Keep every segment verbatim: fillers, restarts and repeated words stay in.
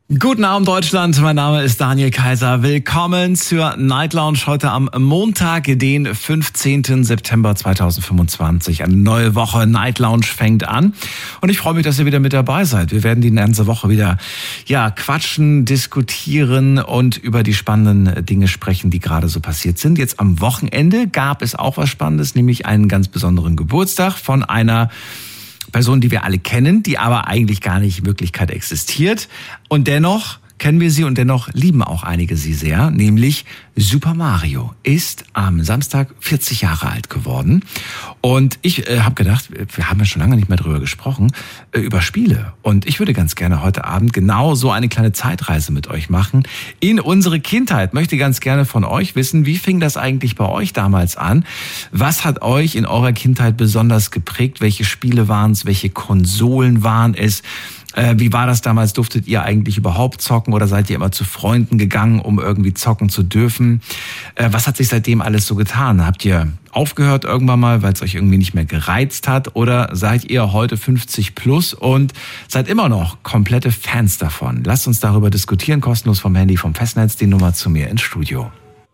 Guten Abend Deutschland, mein Name ist Daniel Kaiser. Willkommen zur Night Lounge heute am Montag, den fünfzehnten September zweitausendfünfundzwanzig. Eine neue Woche Night Lounge fängt an und ich freue mich, dass ihr wieder mit dabei seid. Wir werden die ganze Woche wieder ja quatschen, diskutieren und über die spannenden Dinge sprechen, die gerade so passiert sind. Jetzt am Wochenende gab es auch was Spannendes, nämlich einen ganz besonderen Geburtstag von einer Person, die wir alle kennen, die aber eigentlich gar nicht in Wirklichkeit existiert. Und dennoch kennen wir sie und dennoch lieben auch einige sie sehr, nämlich Super Mario ist am Samstag vierzig Jahre alt geworden. Und ich äh, habe gedacht, wir haben ja schon lange nicht mehr drüber gesprochen, äh, über Spiele. Und ich würde ganz gerne heute Abend genau so eine kleine Zeitreise mit euch machen in unsere Kindheit. Möchte ganz gerne von euch wissen, wie fing das eigentlich bei euch damals an? Was hat euch in eurer Kindheit besonders geprägt? Welche Spiele waren es? Welche Konsolen waren es? Wie war das damals? Durftet ihr eigentlich überhaupt zocken oder seid ihr immer zu Freunden gegangen, um irgendwie zocken zu dürfen? Was hat sich seitdem alles so getan? Habt ihr aufgehört irgendwann mal, weil es euch irgendwie nicht mehr gereizt hat? Oder seid ihr heute fünfzig plus und seid immer noch komplette Fans davon? Lasst uns darüber diskutieren, kostenlos vom Handy, vom Festnetz, die Nummer zu mir ins Studio.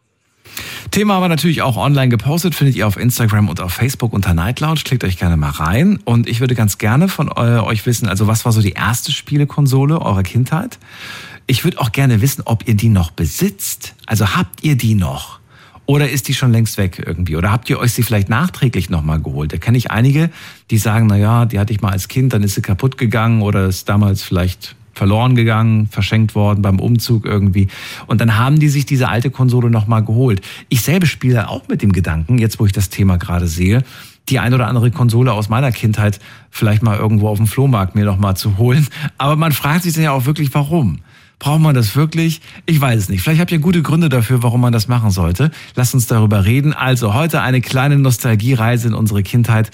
Thema aber natürlich auch online gepostet, findet ihr auf Instagram und auf Facebook unter Night Lounge. Klickt euch gerne mal rein. Und ich würde ganz gerne von äh, euch wissen, also was war so die erste Spielekonsole eurer Kindheit? Ich würde auch gerne wissen, ob ihr die noch besitzt. Also habt ihr die noch? Oder ist die schon längst weg irgendwie? Oder habt ihr euch sie vielleicht nachträglich nochmal geholt? Da kenne ich einige, die sagen, na ja, die hatte ich mal als Kind, dann ist sie kaputt gegangen oder ist damals vielleicht verloren gegangen, verschenkt worden beim Umzug irgendwie. Und dann haben die sich diese alte Konsole nochmal geholt. Ich selber spiele auch mit dem Gedanken, jetzt wo ich das Thema gerade sehe, die ein oder andere Konsole aus meiner Kindheit vielleicht mal irgendwo auf dem Flohmarkt mir nochmal zu holen. Aber man fragt sich dann ja auch wirklich, warum? Braucht man das wirklich? Ich weiß es nicht. Vielleicht habt ihr gute Gründe dafür, warum man das machen sollte. Lasst uns darüber reden. Also heute eine kleine Nostalgiereise in unsere Kindheit.